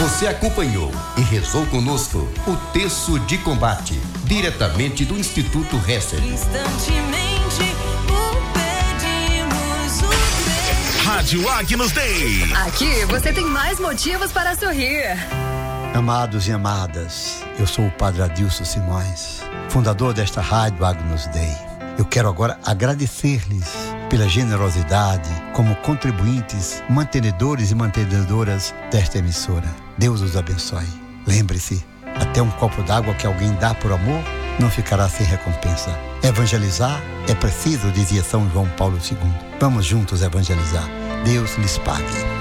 Você acompanhou e rezou conosco o Terço de Combate, diretamente do Instituto Hesser. Instantemente o pedimos o Rádio Agnus Dei. Aqui você tem mais motivos para sorrir. Amados e amadas, eu sou o Padre Adilson Simões, fundador desta Rádio Agnus Dei. Eu quero agora agradecer-lhes pela generosidade como contribuintes, mantenedores e mantenedoras desta emissora. Deus os abençoe. Lembre-se, até um copo d'água que alguém dá por amor não ficará sem recompensa. Evangelizar é preciso, dizia São João Paulo II. Vamos juntos evangelizar. Deus lhes pague.